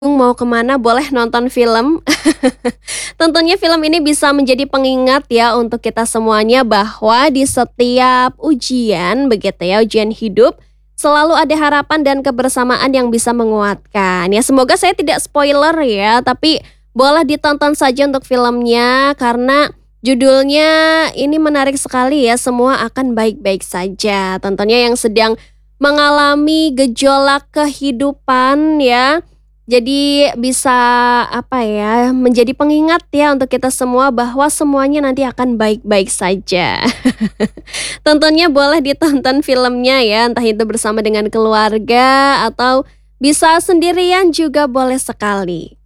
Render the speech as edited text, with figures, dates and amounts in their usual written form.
Mau kemana boleh nonton film. Tentunya film ini bisa menjadi pengingat ya untuk kita semuanya bahwa di setiap ujian begitu ya, ujian hidup, selalu ada harapan dan kebersamaan yang bisa menguatkan. Ya semoga saya tidak spoiler ya, tapi boleh ditonton saja untuk filmnya karena judulnya ini menarik sekali ya, semua akan baik-baik saja. Tentunya yang sedang mengalami gejolak kehidupan ya, jadi bisa apa ya, menjadi pengingat ya untuk kita semua bahwa semuanya nanti akan baik-baik saja. Tentunya boleh ditonton filmnya ya, entah itu bersama dengan keluarga atau bisa sendirian juga boleh sekali.